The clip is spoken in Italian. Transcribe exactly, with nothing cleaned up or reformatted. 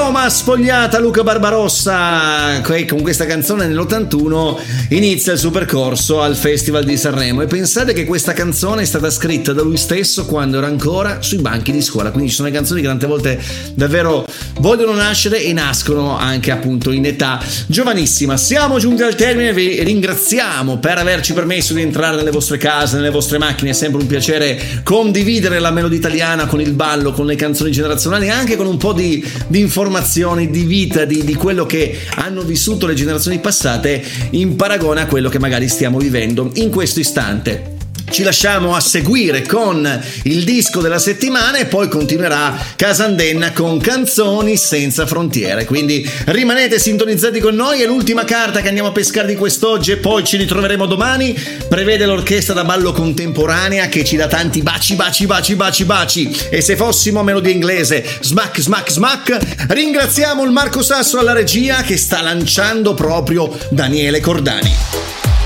Roma sfogliata, Luca Barbarossa, con questa canzone nell'ottantuno inizia il suo percorso al Festival di Sanremo, e pensate che questa canzone è stata scritta da lui stesso quando era ancora sui banchi di scuola, quindi ci sono le canzoni che tante volte davvero vogliono nascere e nascono anche appunto in età giovanissima. Siamo giunti al termine, vi ringraziamo per averci permesso di entrare nelle vostre case, nelle vostre macchine. È sempre un piacere condividere la melodia italiana con il ballo, con le canzoni generazionali, anche con un po' di, di informazioni, di vita, di, di quello che hanno vissuto le generazioni passate in paragone a quello che magari stiamo vivendo in questo istante. Ci lasciamo a seguire con il disco della settimana e poi continuerà Casandenna con Canzoni senza frontiere, quindi rimanete sintonizzati con noi. È l'ultima carta che andiamo a pescare di quest'oggi e poi ci ritroveremo domani. Prevede l'orchestra da ballo contemporanea che ci dà tanti baci baci baci baci baci, e se fossimo melodia inglese smack smack smack. Ringraziamo il Marco Sasso alla regia che sta lanciando proprio Daniele Cordani.